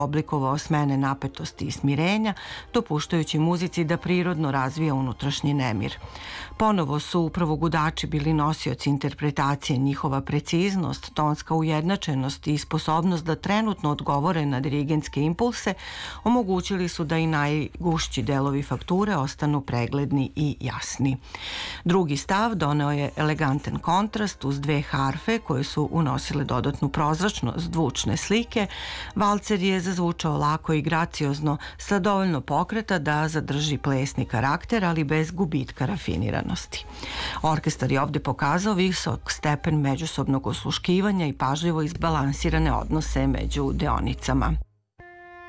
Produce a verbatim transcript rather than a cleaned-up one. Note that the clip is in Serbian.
oblikovao smene napetosti i smirenja, dopuštajući muzici da prirodno razvija unutrašnji nemir. Ponovo su upravo gudači bili nosioci interpretacije, njihova preciznost, tonska ujednačenost i sposobnost da trenutno odgovore na dirigentske impulse omogućili su da i najgušći delovi fakture ostanu pregledni i jasni. Drugi stav doneo je elegantan kontrast uz dve harfe koje su unosile dodatnu prozračnost zvučne slike. Valcer je zazvučao lako i graciozno, sa dovoljno pokreta da zadrži plesni karakter, ali bez gubitka rafiniranosti. Orkestar je ovde pokazao visok stepen međusobnog osluškivanja i pažljivo izbalansirane odnose među deonicama.